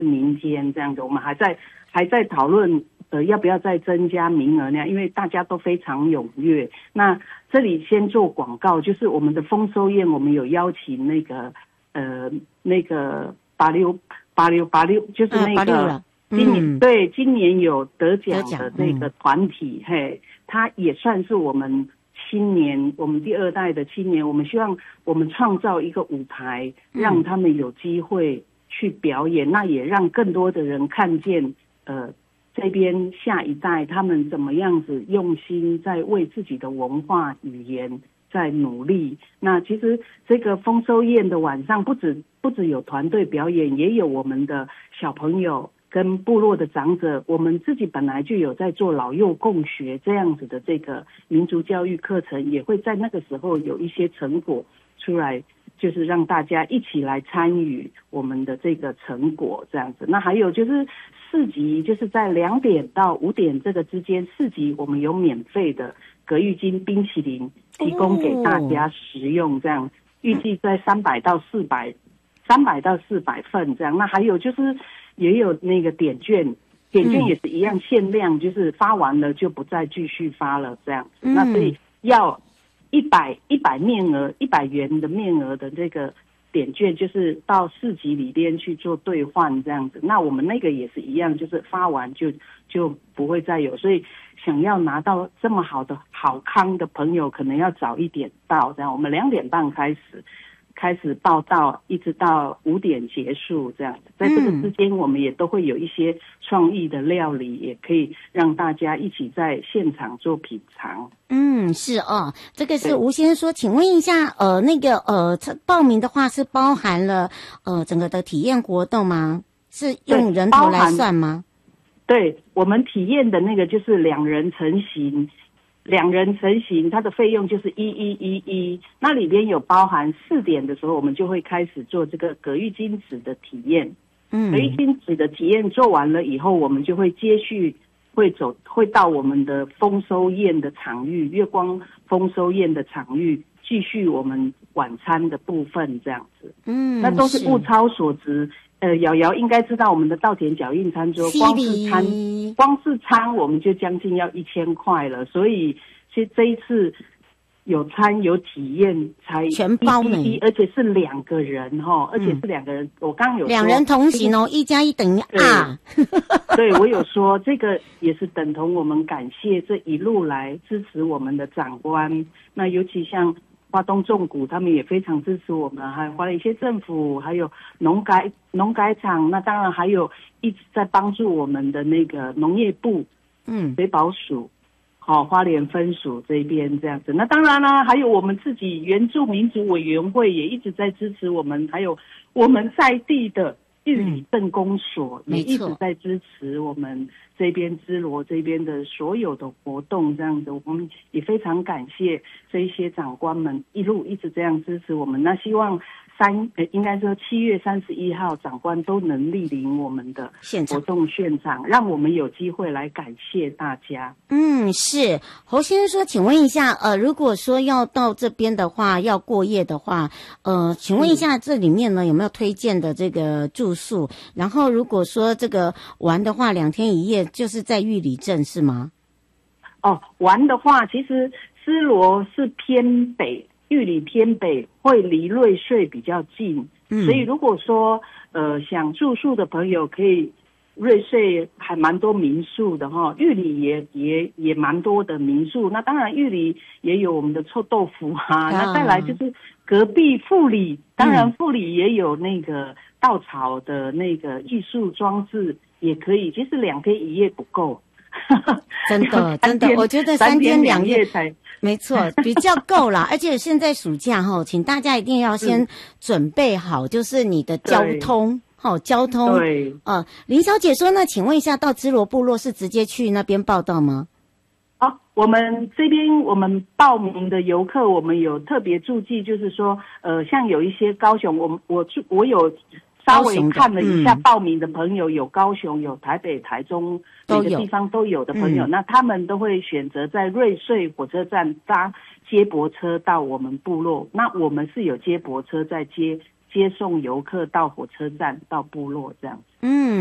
明天这样子，我们还在讨论要不要再增加名额呢？因为大家都非常踊跃。那这里先做广告，就是我们的丰收宴，我们有邀请那个86，就是那个今年有得奖的那个团体，嘿，他也算是我们青年，我们第二代的青年，我们希望我们创造一个舞台，让他们有机会去表演，那也让更多的人看见这边下一代他们怎么样子用心在为自己的文化语言在努力。那其实这个丰收宴的晚上不止有团队表演，也有我们的小朋友跟部落的长者，我们自己本来就有在做老幼共学这样子的这个民族教育课程，也会在那个时候有一些成果出来，就是让大家一起来参与我们的这个成果这样子。那还有就是市集，就是在2点到5点这个之间，市集我们有免费的葛玉金冰淇淋提供给大家食用，这样预计在300到400份这样。那还有就是也有那个点券也是一样限量，就是发完了就不再继续发了这样子。那所以要100面额100元的面额的这个点券，就是到市集里边去做兑换这样子。那我们那个也是一样，就是发完就不会再有，所以想要拿到这么好的好康的朋友，可能要早一点到这样。我们2点半开始报到，一直到5点结束这样子。在这个之间，我们也都会有一些创意的料理，也可以让大家一起在现场做品尝。 是哦，这个是吴先生说，请问一下，报名的话是包含了整个的体验活动吗？是用人头来算吗？ 对，我们体验的那个就是2人成型，它的费用就是1111，那里边有包含4点的时候，我们就会开始做这个葛玉金纸的体验。葛玉金纸的体验做完了以后，我们就会接续会到我们的丰收宴的场域，月光丰收宴的场域，继续我们晚餐的部分这样子。那都是物超所值。瑶瑶应该知道我们的稻田脚印餐桌，光是餐我们就将近要1000块了，所以其实这一次有餐有体验才全包呢， 而且是2个人我刚刚有说 2人同行哦，1+1等于2。 对，我有说这个也是等同我们感谢这一路来支持我们的长官，那尤其像花东纵谷他们也非常支持我们，还有花莲县政府，还有农改场，那当然还有一直在帮助我们的那个农业部水保署花莲分署这边这样子。那当然啦，还有我们自己原住民族委员会也一直在支持我们，还有我们在地的玉里镇公所也一直在支持我们这边芝罗这边的所有的活动这样子。我们也非常感谢这一些长官们一直这样支持我们。那希望应该说7月31号长官都能莅临我们的活动现场，让我们有机会来感谢大家。 是侯先生说，请问一下如果说要到这边的话，要过夜的话请问一下这里面呢有没有推荐的这个住宿？然后如果说这个玩的话2天1夜就是在玉里镇是吗？ 玩的话其实芝罗是偏北，玉里偏北，会离瑞穗比较近，所以如果说想住宿的朋友可以，瑞穗还蛮多民宿的玉里也蛮多的民宿。那当然玉里也有我们的臭豆腐那再来就是隔壁富里，当然富里也有那个稻草的那个艺术装置，也可以。其实2天1夜不够。 真的，我觉得3天2夜才没错，比较够啦。而且现在暑假请大家一定要先准备好，就是你的交通。对，林小姐说呢，请问一下，到芝罗部落是直接去那边报到吗？ 我们这边我们报名的游客，我们有特别注记，就是说像有一些高雄，我有稍微看了一下报名的朋友，有高雄，有台北、台中，每个地方都有的朋友，那他们都会选择在瑞穗火车站搭接驳车到我们部落。那我们是有接驳车在接接送游客到火车站、到部落这样子。 嗯。